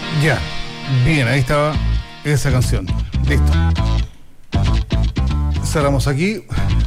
Ya, bien, ahí estaba esa canción. Listo. Cerramos aquí.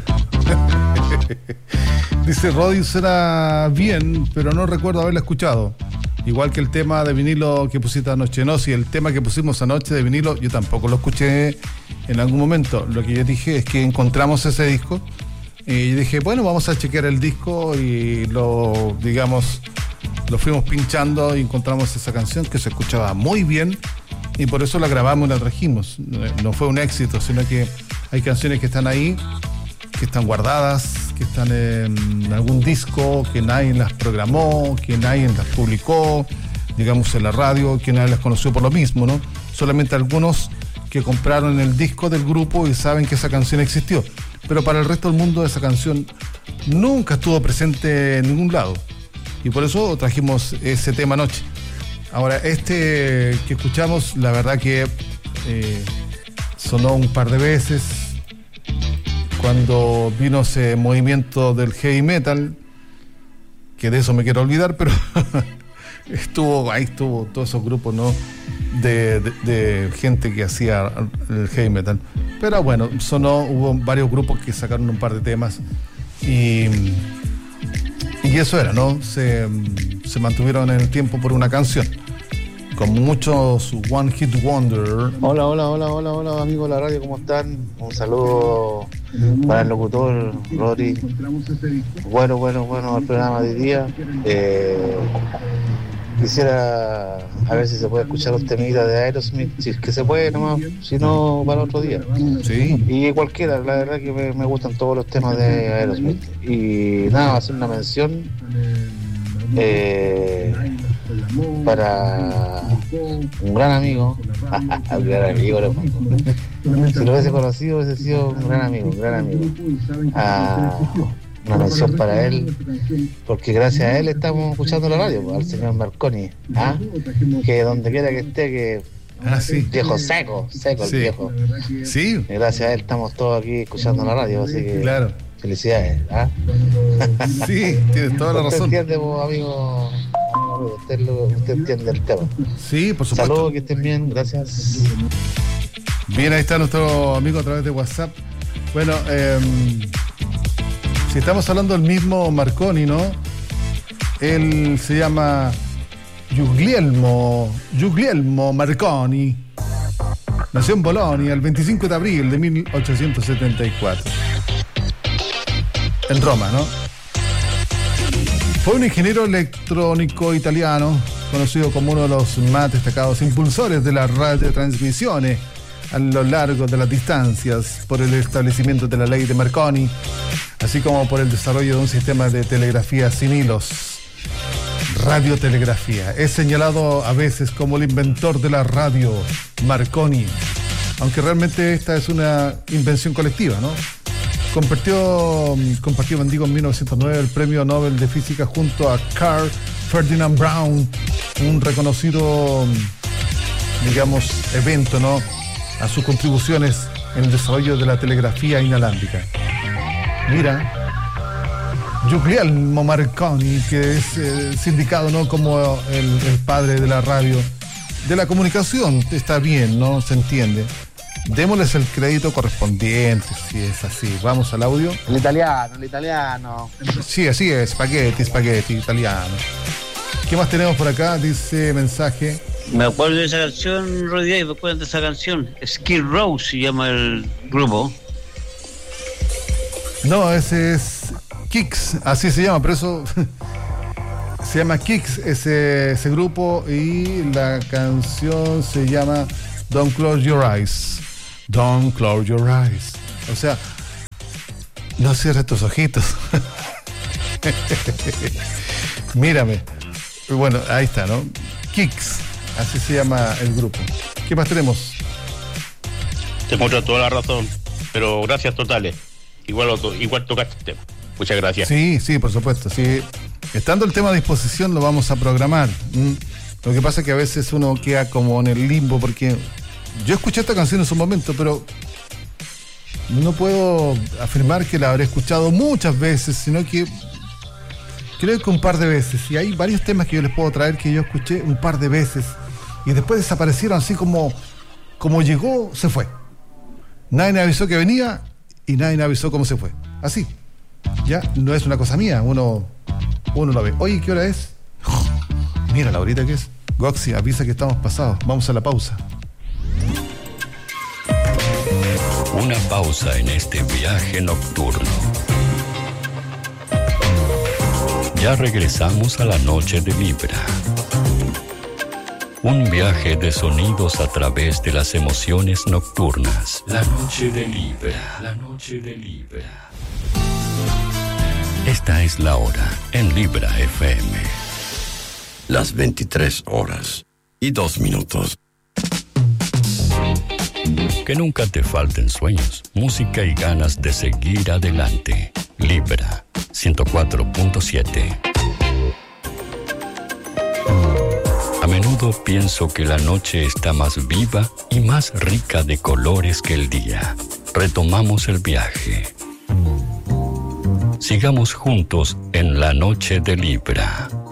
Dice Rodi, suena bien, pero no recuerdo haberla escuchado. Igual que el tema de vinilo que pusiste anoche. No, si el tema que pusimos anoche de vinilo, yo tampoco lo escuché en algún momento. Lo que yo dije es que encontramos ese disco y dije, bueno, vamos a chequear el disco y lo fuimos pinchando y encontramos esa canción que se escuchaba muy bien y por eso la grabamos y la trajimos. No fue un éxito, sino que hay canciones que están ahí, que están guardadas, que están en algún disco, que nadie las programó, que nadie las publicó, digamos en la radio, que nadie las conoció por lo mismo, ¿no? Solamente algunos que compraron el disco del grupo y saben que esa canción existió. Pero para el resto del mundo esa canción nunca estuvo presente en ningún lado. Y por eso trajimos ese tema anoche. Ahora, este que escuchamos, la verdad que sonó un par de veces cuando vino ese movimiento del heavy metal, que de eso me quiero olvidar, pero ahí estuvo todos esos grupos, ¿no? de gente que hacía el heavy metal. Pero bueno, hubo varios grupos que sacaron un par de temas y eso era, ¿no? Se mantuvieron en el tiempo por una canción. Con muchos One Hit Wonder. Hola, amigos de la radio, ¿cómo están? Un saludo para el locutor, Rodri. Bueno, el programa de hoy día. Quisiera a ver si se puede escuchar los temitas de Aerosmith, si es que se puede nomás, si no para otro día. Sí. Y cualquiera, la verdad que me gustan todos los temas de Aerosmith. Y nada, hacer una mención para un gran amigo, un gran amigo, si lo hubiese conocido hubiese sido un gran amigo. Una mención para él, porque gracias a él estamos escuchando la radio, al señor Marconi, que donde quiera que esté, que sí. Viejo seco sí. El viejo. Sí. Y gracias a él estamos todos aquí escuchando la radio, así que claro. Felicidades. Sí, tienes toda la razón. Usted entiende, amigo, usted entiende el tema. Sí, por supuesto. Saludos, que estén bien, gracias. Bien, ahí está nuestro amigo a través de WhatsApp. Bueno, si estamos hablando del mismo Marconi, ¿no? Él se llama Guglielmo Marconi. Nació en Bolonia el 25 de abril de 1874. En Roma, ¿no? Fue un ingeniero electrónico italiano, conocido como uno de los más destacados impulsores de las radiotransmisiones a lo largo de las distancias, por el establecimiento de la ley de Marconi, así como por el desarrollo de un sistema de telegrafía sin hilos, radiotelegrafía. Es señalado a veces como el inventor de la radio, Marconi, aunque realmente esta es una invención colectiva, ¿no? Compartió en 1909 el Premio Nobel de Física junto a Carl Ferdinand Braun, un reconocido, digamos, evento, ¿no?, a sus contribuciones en el desarrollo de la telegrafía inalámbrica. Mira, Guglielmo Marconi, que es indicado, ¿no?, como el padre de la radio, de la comunicación. Está bien, ¿no? Se entiende. Démosles el crédito correspondiente, si es así. Vamos al audio. El italiano. Sí, así es, spaghetti, italiano. ¿Qué más tenemos por acá? Dice mensaje. Me acuerdo de esa canción, Rodríguez, y me acuerdo de esa canción. Skid Row se llama el grupo. No, ese es Kicks, así se llama, pero eso se llama Kicks, ese grupo, y la canción se llama Don't Close Your Eyes. Don't close your eyes. O sea, no cierres tus ojitos. Mírame. Bueno, ahí está, ¿no? Kicks, así se llama el grupo. ¿Qué más tenemos? Te muestro toda la razón, pero gracias totales. Igual tocaste el tema. Muchas gracias. Sí, por supuesto. Sí. Estando el tema a disposición, lo vamos a programar. Lo que pasa es que a veces uno queda como en el limbo, porque yo escuché esta canción en su momento, pero no puedo afirmar que la habré escuchado muchas veces, sino que creo que un par de veces. Y hay varios temas que yo les puedo traer que yo escuché un par de veces y después desaparecieron así como llegó, se fue. Nadie me avisó que venía y nadie me avisó cómo se fue. Así. Ya no es una cosa mía, uno lo ve. Oye, ¿qué hora es? Mira la horita que es. Goxi, avisa que estamos pasados. Vamos a la pausa. Una pausa en este viaje nocturno. Ya regresamos a la noche de Libra. Un viaje de sonidos a través de las emociones nocturnas. La noche de Libra. La noche de Libra. Esta es la hora en Libra FM. Las 23:02. Que nunca te falten sueños, música y ganas de seguir adelante. Libra 104.7. A menudo pienso que la noche está más viva y más rica de colores que el día. Retomamos el viaje. Sigamos juntos en la noche de Libra.